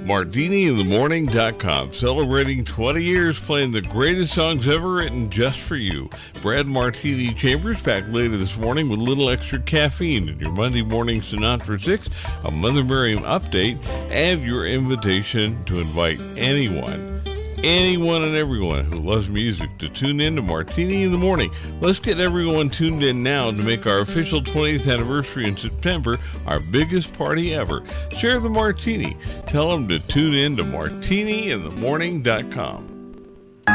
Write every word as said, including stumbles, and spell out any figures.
Martini in the Morning dot com, celebrating twenty years playing the greatest songs ever written just for you. Brad Martini Chambers back later this morning with a little extra caffeine in your Monday morning Sinatra six, a Mother Miriam update, and your invitation to invite anyone, anyone and everyone who loves music to tune in to Martini in the Morning. Let's get everyone tuned in now to make our official twentieth anniversary in September our biggest party ever. Share the martini. Tell them to tune in to Martini in the Morning dot com.